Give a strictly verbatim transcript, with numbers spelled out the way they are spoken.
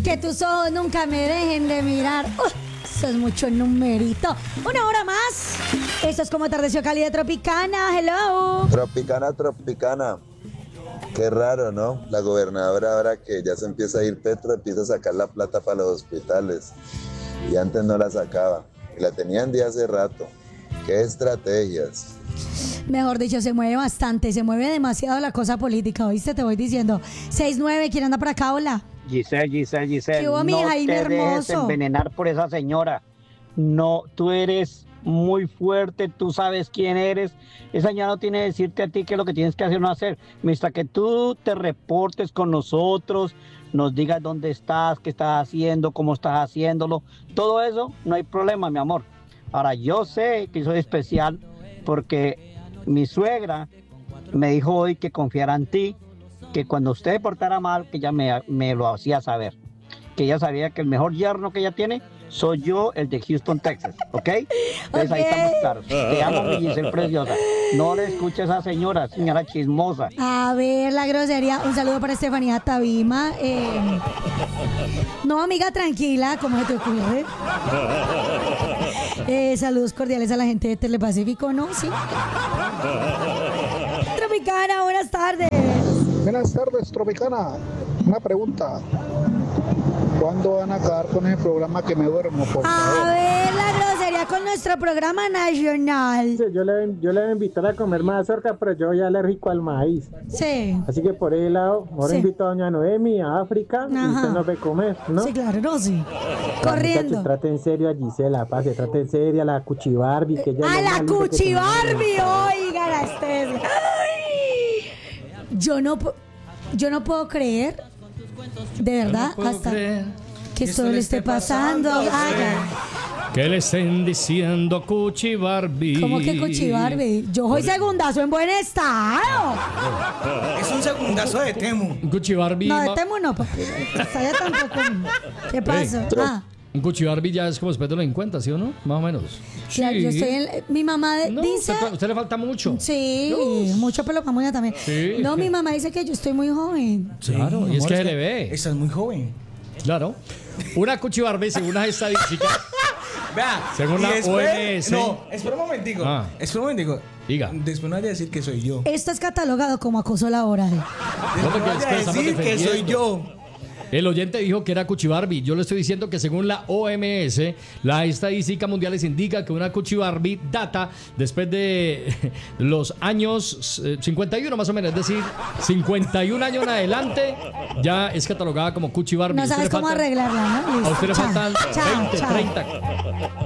Que tus ojos nunca me dejen de mirar. Uh, eso es mucho numerito. Una hora más. Esto es como atardeció Cali de Tropicana. Hello. Tropicana, Tropicana. Qué raro, ¿no? La gobernadora, ahora que ya se empieza a ir Petro, empieza a sacar la plata para los hospitales. Y antes no la sacaba. Y la tenían de hace rato. ¿Qué estrategias? Mejor dicho, se mueve bastante. Se mueve demasiado la cosa política. ¿Oíste? Te voy diciendo. seis nueve, ¿quién anda por acá? Hola. Giselle, Giselle, Giselle. ¿Qué hubo, mi no Jaime te dejes hermoso? envenenar por esa señora. No, tú eres muy fuerte, tú sabes quién eres. Esa señora no tiene que decirte a ti qué es lo que tienes que hacer o no hacer. Mientras que tú te reportes con nosotros, nos digas dónde estás, qué estás haciendo, cómo estás haciéndolo, todo eso, no hay problema, mi amor. Ahora, yo sé que soy especial porque mi suegra me dijo hoy que confiara en ti, que cuando usted se portara mal, que ella me, me lo hacía saber, que ella sabía que el mejor yerno que ella tiene soy yo, el de Houston, Texas, ¿ok? Entonces Okay. ahí estamos claros. Te amo, mi Giselle preciosa. No le escuches a esa señora, señora chismosa. A ver, la grosería. Un saludo para Estefanía Tabima. Eh, no, amiga, tranquila. ¿Cómo se te ocurre? Eh, saludos cordiales a la gente de Telepacífico, ¿no? Sí. Tropicana, buenas tardes. Buenas tardes, Tropicana. Una pregunta. ¿Cuándo van a acabar con ese programa que me duermo, por A favor? ver, la grosería con nuestro programa nacional. Sí, Yo le, yo le voy a invitar a comer mazorca, pero yo soy alérgico al maíz. Sí. Así que por ese lado, ahora Sí. invito a doña Noemi a África y Ajá. usted nos ve comer, ¿no? Sí, claro, no, sí. Muchachos, Corriendo. trate en serio a Gisela, pase, trate en serio a la Cuchi Barbie, que ella A es lo la más lindo que Cuchi tenemos. Barbie, oiga la estés. Ay. Yo no, pu- yo no puedo creer, de verdad, hasta que esto le esté pasando. Ay, Que le estén diciendo Cuchi Barbie. ¿cómo que Cuchi Barbie? Yo soy segundazo en buen estado. Es un segundazo de Temu. Cuchi Barbie. No, de ma- Temu no, papi. Hasta allá tampoco. ¿Qué pasó? Ey, Ah, Un Cuchi Barbie ya es como después de los cincuenta, ¿sí o no? Más o menos. claro, yo estoy en, mi mamá de- No, dice... usted, usted le falta mucho. Sí, mucho pelo para muña también. Sí. No, mi mamá dice que yo estoy muy joven. Claro, Sí, y es amor, que se le ve. Estás muy joven. Claro. Una Cuchi Barbie, según las estadísticas. Vea. Según y la después- O M S. No, espera un momentico. Ah. Espera un momentico. Diga. Después no vaya a decir que soy yo. Esto es catalogado como acoso laboral. No, porque Después es que vaya a estamos decir que soy defendiendo. yo. El oyente dijo que era Cuchi Barbie. Yo le estoy diciendo que según la O M S, la estadística mundial les indica que una Cuchi Barbie data después de los años eh, cincuenta y uno más o menos. Es decir, cincuenta y un años en adelante ya es catalogada como Cuchi Barbie. No ¿A usted sabes le cómo faltan- arreglarla, ¿no? A usted le Chao, faltan chao, veinte, chao. treinta.